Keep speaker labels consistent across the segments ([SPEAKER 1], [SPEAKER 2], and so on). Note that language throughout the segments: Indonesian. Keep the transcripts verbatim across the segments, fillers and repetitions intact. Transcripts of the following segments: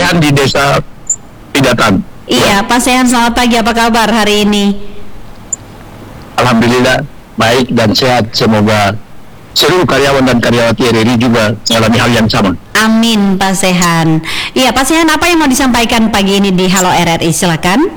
[SPEAKER 1] Sehan di Desa Pidatan.
[SPEAKER 2] Iya, Pak Sehan, selamat pagi. Apa kabar hari ini?
[SPEAKER 1] Alhamdulillah baik dan sehat. Semoga seluruh karyawan dan karyawati R R I juga mengalami hal yang sama.
[SPEAKER 2] Amin, Pak Sehan. Iya, Pak Sehan, apa yang mau disampaikan pagi ini di Halo R R I? Silakan.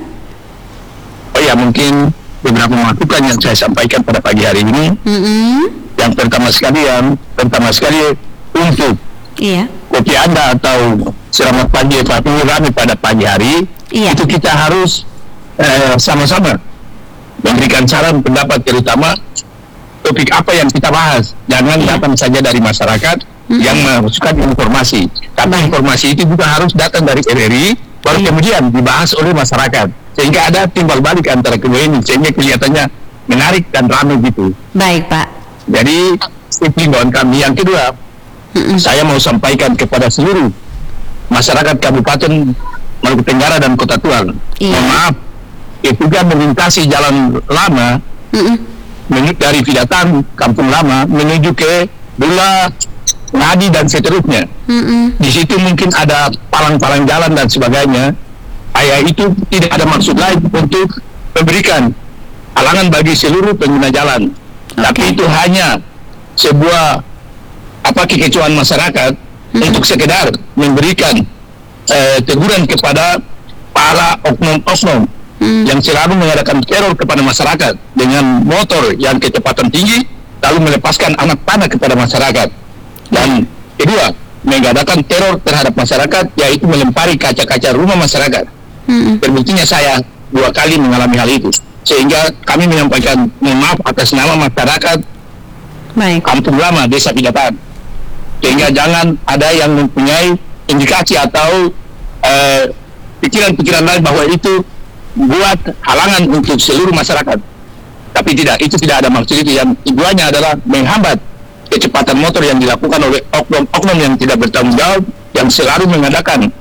[SPEAKER 1] Oh ya, mungkin beberapa masukan yang saya sampaikan pada pagi hari ini. Mm-hmm. Yang pertama sekali, yang pertama sekali untuk
[SPEAKER 2] iya.
[SPEAKER 1] kopi Anda atau selamat pagi Pak Rami pada pagi hari, iya. Itu kita harus eh, sama-sama memberikan saran pendapat, terutama topik apa yang kita bahas. Jangan iya. datang saja dari masyarakat mm-hmm. yang memasukkan informasi, tapi Baik. informasi itu juga harus datang dari R R I, baru iya. kemudian dibahas oleh masyarakat, sehingga ada timbal balik antara kedua ini, sehingga kelihatannya menarik dan ramai gitu.
[SPEAKER 2] Baik, Pak.
[SPEAKER 1] Jadi himbauan kami yang kedua, mm-hmm. saya mau sampaikan kepada seluruh masyarakat Kabupaten Maluku Tenggara dan Kota Tual. Iya. Mohon maaf, itu kan melintasi jalan lama, mm-hmm. dari Pidatan, Kampung Lama menuju ke Bula, Ngadi dan seterusnya. Mm-hmm. Di situ mungkin ada palang-palang jalan dan sebagainya. Ayah itu tidak ada maksud lain untuk memberikan halangan bagi seluruh pengguna jalan. Okay. Tapi itu hanya sebuah apa kekecewaan masyarakat hmm. untuk sekedar memberikan eh, teguran kepada para oknum-oknum hmm. yang selalu mengadakan teror kepada masyarakat dengan motor yang kecepatan tinggi, lalu melepaskan anak panah kepada masyarakat. Dan kedua, mengadakan teror terhadap masyarakat, yaitu melempari kaca-kaca rumah masyarakat. Hmm. Terbuktinya saya dua kali mengalami hal itu, sehingga kami menyampaikan mohon maaf atas nama masyarakat Baik. Kampung Lama, Desa Pidatan, sehingga jangan ada yang mempunyai indikasi atau uh, pikiran-pikiran lain bahwa itu buat halangan untuk seluruh masyarakat. Tapi tidak, itu tidak ada maksud itu. Yang tujuannya adalah menghambat kecepatan motor yang dilakukan oleh oknum-oknum yang tidak bertanggung jawab, yang selalu mengadakan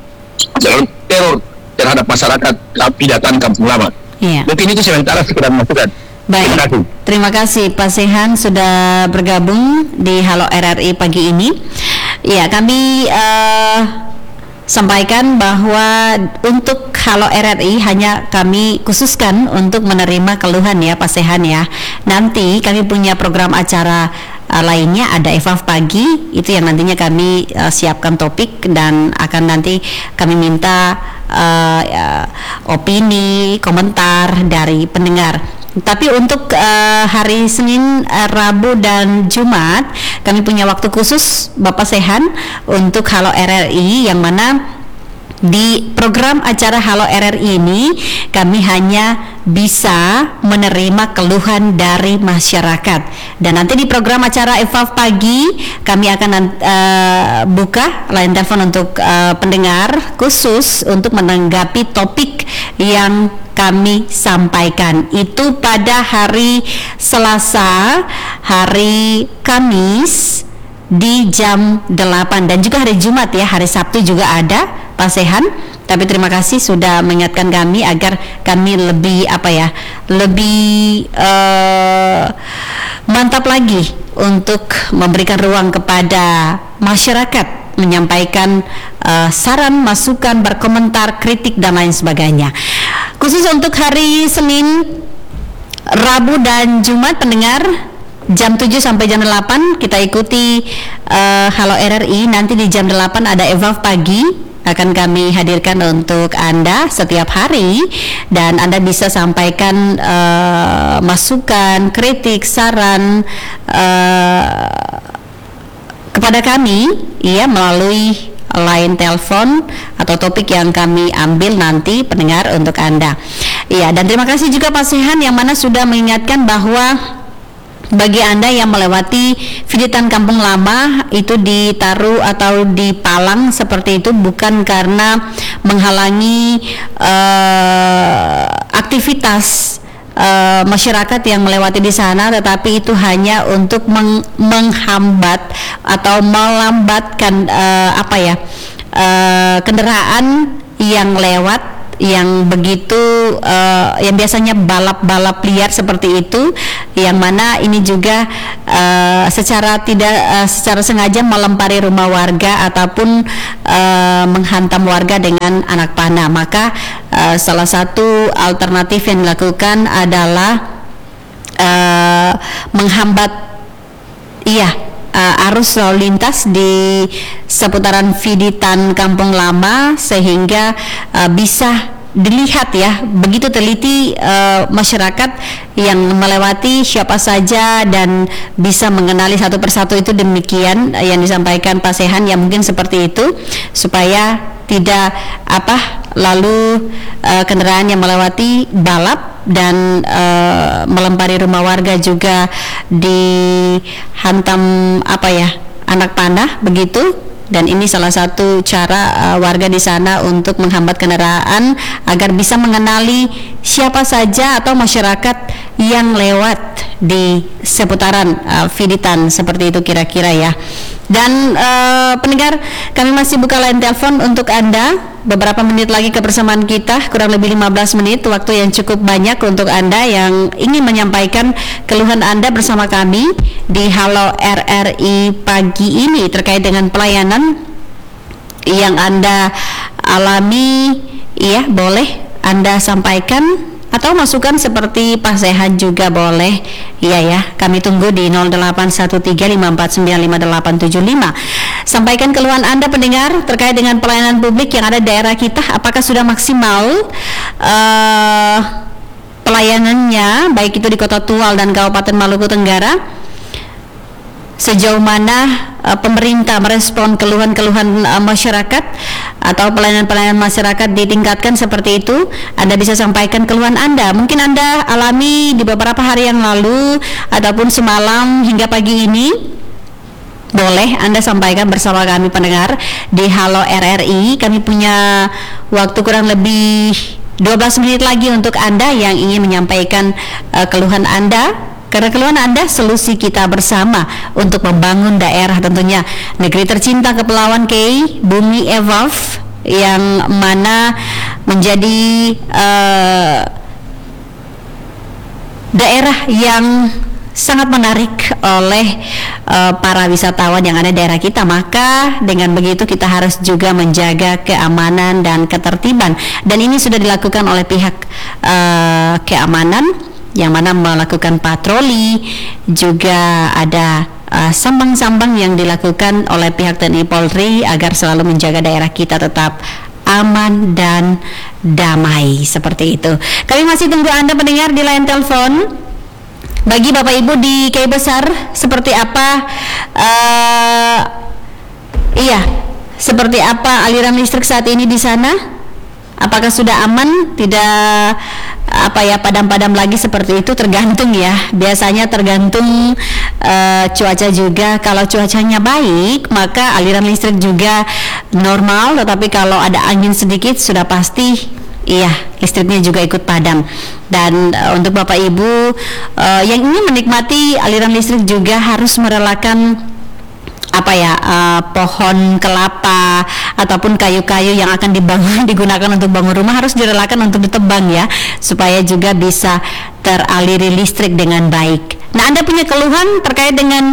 [SPEAKER 1] teror terhadap masyarakat Pidatan Kampung Lama. Iya. Mungkin itu sementara sekedar masukan.
[SPEAKER 2] Baik, terima kasih. Terima kasih Pak Sehan sudah bergabung di Halo R R I pagi ini. Ya, kami uh, sampaikan bahwa untuk Halo R R I hanya kami khususkan untuk menerima keluhan ya Pak Sehan ya. Nanti kami punya program acara uh, lainnya, ada E V A F pagi, itu yang nantinya kami uh, siapkan topik dan akan nanti kami minta uh, uh, opini, komentar dari pendengar. Tapi untuk uh, hari Senin, uh, Rabu dan Jumat kami punya waktu khusus Bapak Sehan untuk Halo R R I, yang mana di program acara Halo R R I ini kami hanya bisa menerima keluhan dari masyarakat. Dan nanti di program acara E V A F pagi kami akan uh, buka line telepon untuk uh, pendengar khusus untuk menanggapi topik yang kami sampaikan. Itu pada hari Selasa, hari Kamis di jam delapan, dan juga hari Jumat ya, hari Sabtu juga ada Pak Sehan. Tapi terima kasih sudah mengingatkan kami agar kami lebih apa ya, lebih uh, mantap lagi untuk memberikan ruang kepada masyarakat menyampaikan uh, saran, masukan, berkomentar, kritik dan lain sebagainya. Khusus untuk hari Senin, Rabu dan Jumat pendengar, jam tujuh sampai jam delapan kita ikuti uh, Halo R R I. Nanti di jam delapan ada E V A F pagi, akan kami hadirkan untuk Anda setiap hari, dan Anda bisa sampaikan uh, masukan, kritik, saran uh, kepada kami ya melalui line telepon atau topik yang kami ambil nanti pendengar untuk Anda. Iya, dan terima kasih juga Pak Sehan yang mana sudah mengingatkan bahwa bagi Anda yang melewati Pidatan Kampung Lama itu ditaruh atau dipalang seperti itu bukan karena menghalangi uh, aktivitas Uh, masyarakat yang melewati di sana, tetapi itu hanya untuk meng- menghambat atau melambatkan uh, apa ya uh, kendaraan yang lewat yang begitu uh, yang biasanya balap-balap liar seperti itu, yang mana ini juga uh, secara tidak uh, secara sengaja melempari rumah warga ataupun uh, menghantam warga dengan anak panah. Maka uh, salah satu alternatif yang dilakukan adalah uh, menghambat iya uh, arus lalu lintas di seputaran Fiditan Kampung Lama, sehingga uh, bisa dilihat ya begitu teliti uh, masyarakat yang melewati siapa saja dan bisa mengenali satu persatu. Itu demikian uh, yang disampaikan Pak Sehan, ya mungkin seperti itu supaya tidak apa lalu uh, kendaraan yang melewati balap dan uh, melempari rumah warga juga dihantam apa ya anak panah begitu. Dan ini salah satu cara uh, warga di sana untuk menghambat kendaraan agar bisa mengenali siapa saja atau masyarakat yang lewat di seputaran uh, Fiditan, seperti itu kira-kira ya. Dan uh, pendengar, kami masih buka line telepon untuk Anda. Beberapa menit lagi kebersamaan kita, kurang lebih lima belas menit, waktu yang cukup banyak untuk Anda yang ingin menyampaikan keluhan Anda bersama kami di Halo R R I pagi ini terkait dengan pelayanan yang Anda alami. Iya, boleh Anda sampaikan, atau masukan seperti Pak Sehan juga boleh. Iya ya, kami tunggu di nol delapan satu tiga lima empat sembilan lima delapan tujuh lima. Sampaikan keluhan Anda pendengar terkait dengan pelayanan publik yang ada di daerah kita. Apakah sudah maksimal uh, pelayanannya, baik itu di Kota Tual dan Kabupaten Maluku Tenggara? Sejauh mana uh, pemerintah merespon keluhan-keluhan uh, masyarakat atau pelayanan-pelayanan masyarakat ditingkatkan seperti itu? Anda bisa sampaikan keluhan Anda. Mungkin Anda alami di beberapa hari yang lalu ataupun semalam hingga pagi ini. Boleh Anda sampaikan bersama kami pendengar di Halo R R I. Kami punya waktu kurang lebih dua belas menit lagi untuk Anda yang ingin menyampaikan uh, keluhan Anda. Karena keluhan Anda solusi kita bersama untuk membangun daerah tentunya negeri tercinta Kepulauan Kei, Bumi Evolve, yang mana menjadi uh, daerah yang sangat menarik oleh uh, para wisatawan yang ada di daerah kita. Maka dengan begitu kita harus juga menjaga keamanan dan ketertiban, dan ini sudah dilakukan oleh pihak uh, keamanan yang mana melakukan patroli, juga ada uh, sambang-sambang yang dilakukan oleh pihak T N I Polri agar selalu menjaga daerah kita tetap aman dan damai, seperti itu. Kami masih tunggu Anda pendengar di line telepon. Bagi Bapak Ibu di Kei Besar, seperti apa uh, iya, seperti apa aliran listrik saat ini di sana? Apakah sudah aman? Tidak apa ya padam-padam lagi seperti itu? Tergantung ya. Biasanya tergantung uh, cuaca juga. Kalau cuacanya baik, maka aliran listrik juga normal. Tetapi kalau ada angin sedikit, sudah pasti iya, listriknya juga ikut padam. Dan uh, untuk Bapak Ibu uh, yang ingin menikmati aliran listrik juga harus merelakan apa ya uh, pohon kelapa ataupun kayu-kayu yang akan dibangun digunakan untuk bangun rumah harus direlakan untuk ditebang ya, supaya juga bisa teraliri listrik dengan baik. Nah, Anda punya keluhan terkait dengan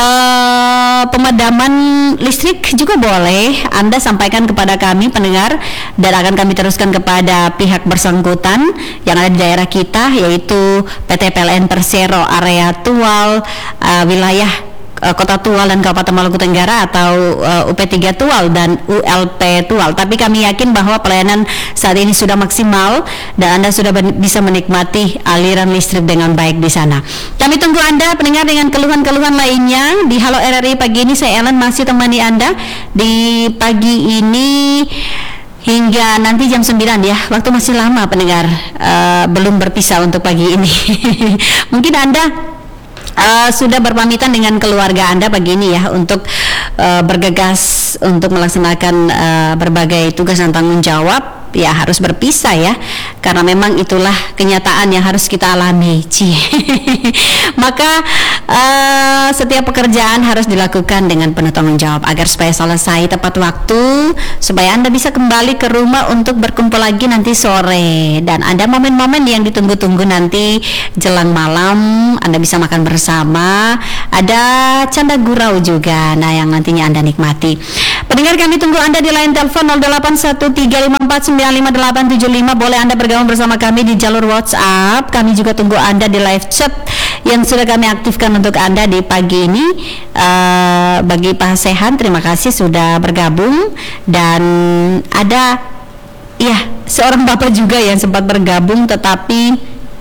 [SPEAKER 2] uh, pemadaman listrik juga boleh Anda sampaikan kepada kami pendengar, dan akan kami teruskan kepada pihak bersangkutan yang ada di daerah kita, yaitu P T P L N Persero area Tual, uh, wilayah Kota Tual dan Kabupaten Maluku Tenggara, atau uh, U P tiga Tual dan U L P Tual. Tapi kami yakin bahwa pelayanan saat ini sudah maksimal dan Anda sudah bisa menikmati aliran listrik dengan baik di sana. Kami tunggu Anda pendengar dengan keluhan-keluhan lainnya di Halo R R I pagi ini. Saya Ellen masih temani Anda di pagi ini hingga nanti jam sembilan ya. Waktu masih lama pendengar, uh, belum berpisah untuk pagi ini. Mungkin Anda Uh, sudah berpamitan dengan keluarga Anda pagi ini ya, untuk uh, bergegas untuk melaksanakan uh, berbagai tugas dan tanggung jawab ya harus berpisah ya, karena memang itulah kenyataan yang harus kita alami. Cie. Maka uh, setiap pekerjaan harus dilakukan dengan penuh tanggung jawab agar supaya selesai tepat waktu, supaya Anda bisa kembali ke rumah untuk berkumpul lagi nanti sore, dan ada momen-momen yang ditunggu-tunggu nanti jelang malam, Anda bisa makan bersama, ada canda gurau juga, nah yang nantinya Anda nikmati. Pendengar, kami tunggu Anda di line telepon nol delapan satu tiga lima empat sembilan lima delapan tujuh lima. Boleh Anda bergabung bersama kami di jalur WhatsApp. Kami juga tunggu Anda di live chat yang sudah kami aktifkan untuk Anda di pagi ini. Uh, bagi Pak Sehan, terima kasih sudah bergabung, dan ada ya seorang bapak juga yang sempat bergabung tetapi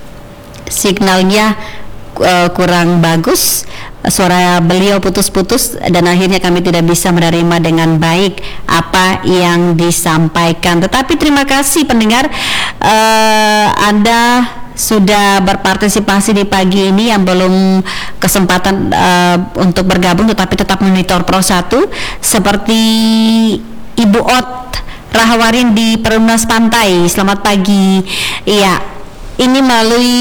[SPEAKER 2] signalnya uh, kurang bagus. Suara beliau putus-putus dan akhirnya kami tidak bisa menerima dengan baik apa yang disampaikan. Tetapi terima kasih pendengar, uh, Anda sudah berpartisipasi di pagi ini yang belum kesempatan uh, untuk bergabung tetapi tetap monitor Pro satu, seperti Ibu Ot Rahawarin di Perumnas Pantai. Selamat pagi. Iya, ini melalui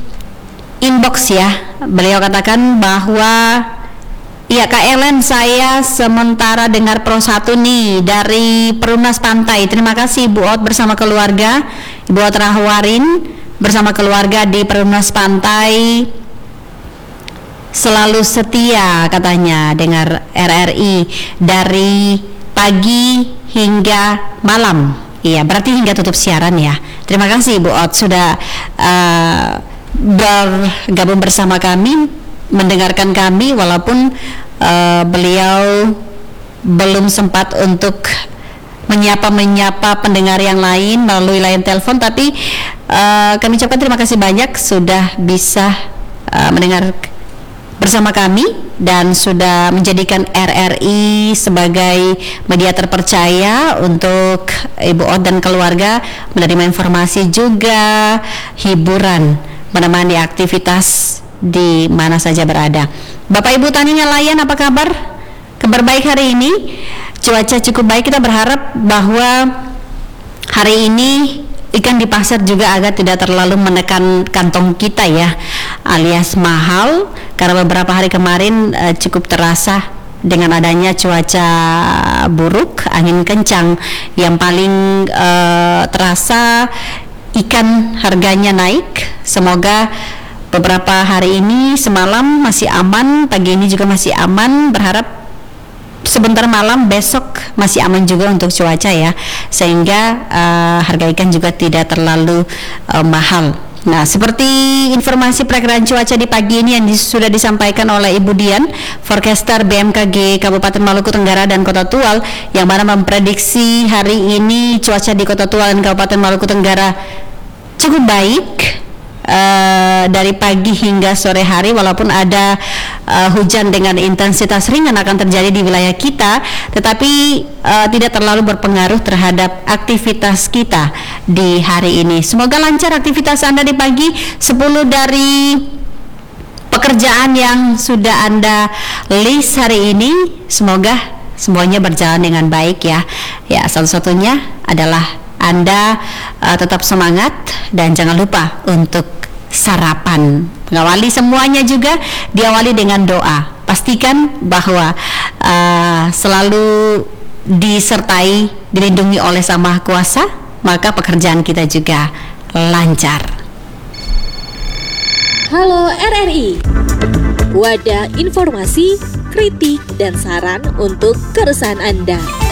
[SPEAKER 2] inbox ya, beliau katakan bahwa ya Kak Ellen, saya sementara dengar Pro satu nih dari Perumnas Pantai. Terima kasih Ibu Ot bersama keluarga, Ibu Ot Rahwarin bersama keluarga di Perumnas Pantai, selalu setia katanya dengar R R I dari pagi hingga malam. Iya, berarti hingga tutup siaran ya. Terima kasih Ibu Ot sudah uh, bergabung bersama kami, mendengarkan kami walaupun uh, beliau belum sempat untuk menyapa-menyapa pendengar yang lain melalui line telepon, tapi uh, kami ucapkan terima kasih banyak sudah bisa uh, mendengar bersama kami dan sudah menjadikan R R I sebagai media terpercaya untuk Ibu Ot dan keluarga menerima informasi juga hiburan, menemani aktivitas di mana saja berada. Bapak Ibu Tani nelayan, apa kabar? Kabar baik hari ini. Cuaca cukup baik, kita berharap bahwa hari ini ikan di pasar juga agak tidak terlalu menekan kantong kita ya, alias mahal, karena beberapa hari kemarin uh, cukup terasa dengan adanya cuaca buruk, angin kencang yang paling uh, terasa, ikan harganya naik. Semoga beberapa hari ini semalam masih aman, pagi ini juga masih aman, berharap sebentar malam besok masih aman juga untuk cuaca ya, sehingga uh, harga ikan juga tidak terlalu uh, mahal. Nah, seperti informasi perakiraan cuaca di pagi ini yang dis- sudah disampaikan oleh Ibu Dian, forecaster B M K G Kabupaten Maluku Tenggara dan Kota Tual, yang mana memprediksi hari ini cuaca di Kota Tual dan Kabupaten Maluku Tenggara cukup baik. Uh, dari pagi hingga sore hari, walaupun ada uh, hujan dengan intensitas ringan akan terjadi di wilayah kita, tetapi uh, tidak terlalu berpengaruh terhadap aktivitas kita di hari ini. Semoga lancar aktivitas Anda di pagi. Sepuluh dari pekerjaan yang sudah Anda list hari ini, semoga semuanya berjalan dengan baik ya. Ya, satu-satunya adalah Anda uh, tetap semangat dan jangan lupa untuk sarapan. Mengawali semuanya juga diawali dengan doa. Pastikan bahwa uh, selalu disertai, dilindungi oleh Sang Maha Kuasa, maka pekerjaan kita juga lancar.
[SPEAKER 3] Halo R R I, wadah informasi, kritik, dan saran untuk keresahan Anda.